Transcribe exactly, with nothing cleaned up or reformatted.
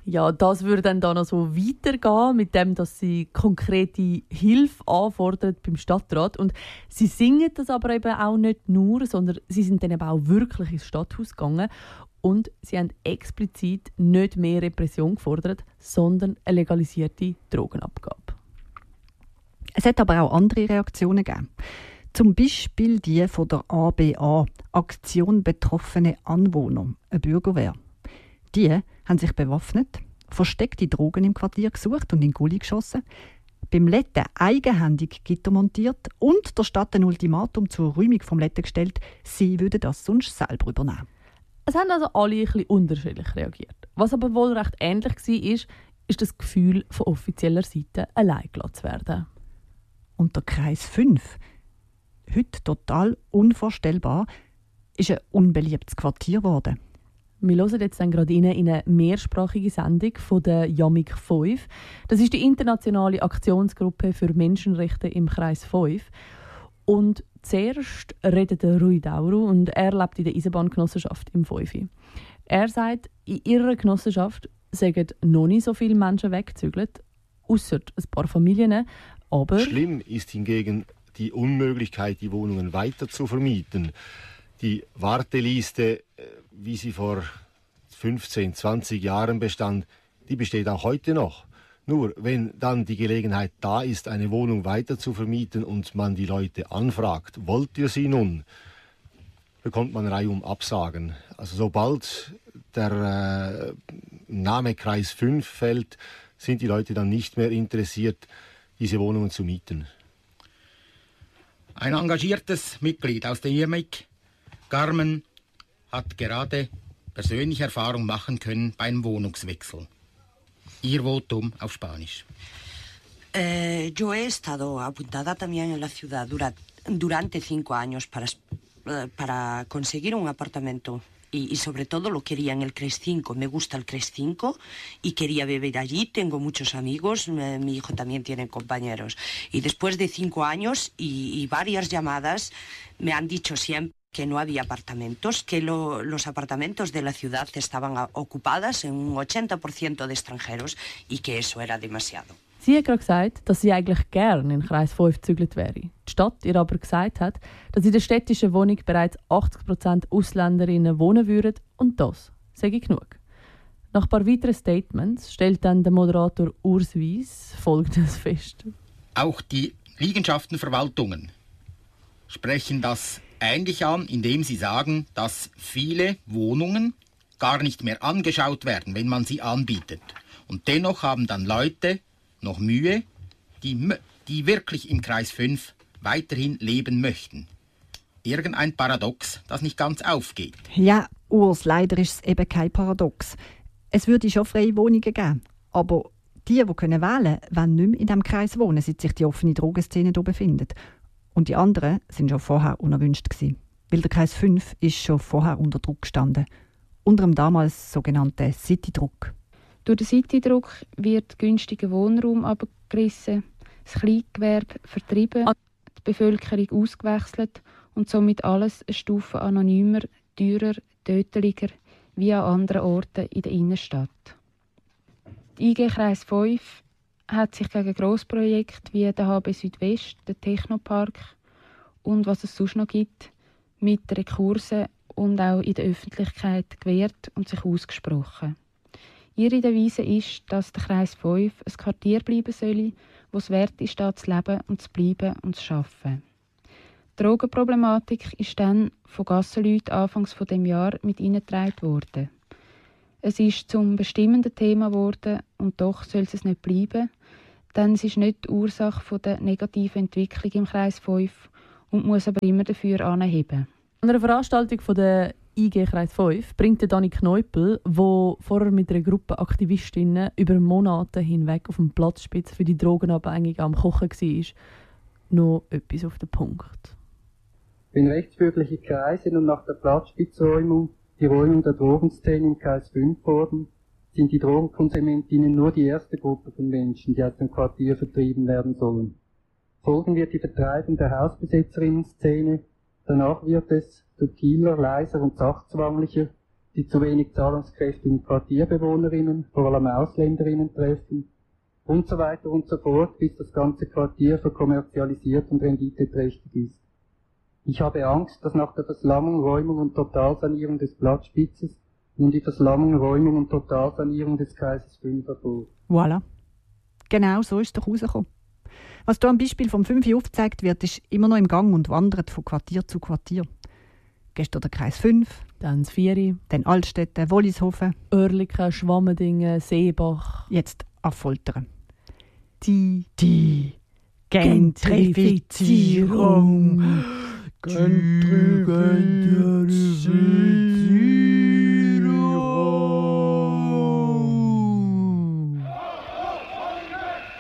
Ja, das würde dann, dann noch so weitergehen, mit dem, dass sie konkrete Hilfe anfordern beim Stadtrat. Und sie singen das aber eben auch nicht nur, sondern sie sind dann eben auch wirklich ins Stadthaus gegangen. Und sie haben explizit nicht mehr Repression gefordert, sondern eine legalisierte Drogenabgabe. Es hat aber auch andere Reaktionen gegeben. Zum Beispiel die von der A B A, Aktion Betroffene Anwohner, eine Bürgerwehr. Die haben sich bewaffnet, versteckte Drogen im Quartier gesucht und in Gully geschossen, beim Letten eigenhändig Gitter montiert und der Stadt ein Ultimatum zur Räumung vom Letten gestellt, sie würden das sonst selber übernehmen. Es haben also alle ein bisschen unterschiedlich reagiert. Was aber wohl recht ähnlich war, ist, ist das Gefühl, von offizieller Seite allein gelassen zu werden. Und der Kreis fünf, heute total unvorstellbar, ist ein unbeliebtes Quartier geworden. Wir hören jetzt dann gerade in eine mehrsprachige Sendung von der Jamik fünf. Das ist die internationale Aktionsgruppe für Menschenrechte im Kreis fünf. Und zuerst redet Rui Dauru und er lebt in der Eisenbahngenossenschaft im Fünfi. Er sagt, in ihrer Genossenschaft seien noch nicht so viele Menschen weggezügelt, ausser ein paar Familien. Aber schlimm ist hingegen die Unmöglichkeit, die Wohnungen weiter zu vermieten. Die Warteliste, wie sie vor fünfzehn, zwanzig Jahren bestand, die besteht auch heute noch. Nur wenn dann die Gelegenheit da ist, eine Wohnung weiter zu vermieten und man die Leute anfragt, wollt ihr sie nun, bekommt man reihum Absagen. Also sobald der äh, Name Kreis fünf fällt, sind die Leute dann nicht mehr interessiert, diese Wohnungen zu mieten. Ein engagiertes Mitglied aus der I M I C, Carmen, hat gerade persönliche Erfahrung machen können beim Wohnungswechsel. Ihr Votum auf Spanisch. Eh, yo he estado apuntada también en la ciudad durante, durante cinco años para, para conseguir un apartamento. Y, y sobre todo lo quería en el Cres cinco. Me gusta el Cres cinco y quería vivir allí. Tengo muchos amigos, me, mi hijo también tiene compañeros. Y después de cinco años y, y varias llamadas me han dicho siempre que no había apartamentos, que lo, los apartamentos de la ciudad estaban a, ocupadas en un ochenta por ciento de extranjeros y que eso era demasiado. Sie hat gerade gesagt, dass sie eigentlich gerne in Kreis fünf gezügelt wäre. Die Stadt ihr aber gesagt hat, dass in der städtischen Wohnung bereits achtzig Prozent Ausländerinnen wohnen würden und das sei genug. Nach ein paar weiteren Statements stellt dann der Moderator Urs Weiss Folgendes fest. Auch die Liegenschaftenverwaltungen sprechen das ähnlich an, indem sie sagen, dass viele Wohnungen gar nicht mehr angeschaut werden, wenn man sie anbietet. Und dennoch haben dann Leute noch Mühe, die, die wirklich im Kreis fünf weiterhin leben möchten. Irgendein Paradox, das nicht ganz aufgeht. Ja, Urs, leider ist es eben kein Paradox. Es würde schon freie Wohnungen geben, aber die, die können wählen können, wollen nicht mehr in diesem Kreis wohnen, seit sich die offene Drogenszene hier befindet. Und die anderen waren schon vorher unerwünscht gewesen, weil der Kreis fünf ist schon vorher unter Druck gestanden, unter dem damals sogenannten Citydruck. Durch den Citydruck wird günstiger Wohnraum abgerissen, das Kleingewerbe vertrieben, die Bevölkerung ausgewechselt und somit alles eine Stufe anonymer, teurer, tödlicher wie an anderen Orten in der Innenstadt. Die I G Kreis fünf hat sich gegen Grossprojekte wie der H B Südwest, der Technopark und was es sonst noch gibt, mit Rekursen und auch in der Öffentlichkeit gewehrt und sich ausgesprochen. Ihre Devise ist, dass der Kreis fünf ein Quartier bleiben soll, wo es wert ist, da zu leben und zu bleiben und zu arbeiten. Die Drogenproblematik ist dann von Gassenleuten anfangs von dem Jahr mit hineingetragen worden. Es ist zum bestimmenden Thema geworden und doch soll es nicht bleiben, denn es ist nicht die Ursache der negativen Entwicklung im Kreis fünf und muss aber immer dafür anheben. An einer Veranstaltung von der I G Kreis fünf bringt der Dani Kneupel, der vorher mit einer Gruppe Aktivistinnen über Monate hinweg auf dem Platzspitz für die Drogenabhängigen am Kochen war, noch etwas auf den Punkt. Wenn rechtsbürgerliche Kreise nun nach der Platzspitzräumung die Räumung der Drogenszene im Kreis fünf fordern, sind die Drogenkonsumentinnen nur die erste Gruppe von Menschen, die aus dem Quartier vertrieben werden sollen. Folgen wird die Vertreibung der Hausbesetzerinnen-Szene, danach wird es subtiler, leiser und sachzwanglicher die zu wenig zahlungskräftigen Quartierbewohnerinnen, vor allem Ausländerinnen, treffen und so weiter und so fort, bis das ganze Quartier verkommerzialisiert und renditeträchtig ist. Ich habe Angst, dass nach der Verslammung, Räumung und Totalsanierung des Platzspitzes nun die Verslammung, Räumung und Totalsanierung des Kreises fünf erfolgt. Voilà. Genau so ist es doch rausgekommen. Was hier am Beispiel vom fünf aufgezeigt wird, ist immer noch im Gang und wandert von Quartier zu Quartier. Gestern der Kreis fünf, dann das vier, dann Altstädte, Wollishofen, Oerlikon, Schwammendingen, Seebach. Jetzt Affoltern. Die, die Gentrifizierung. Gentrifizierung.